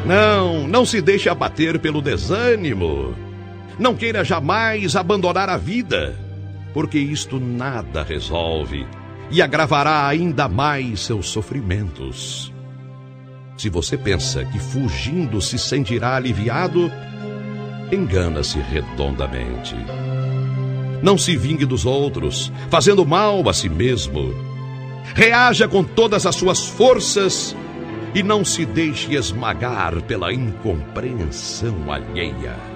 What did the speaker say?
Não se deixe abater pelo desânimo. Não queira jamais abandonar a vida, porque isto nada resolve e agravará ainda mais seus sofrimentos. Se você pensa que fugindo se sentirá aliviado, engana-se redondamente. Não se vingue dos outros, fazendo mal a si mesmo. Reaja com todas as suas forças e não se deixe esmagar pela incompreensão alheia.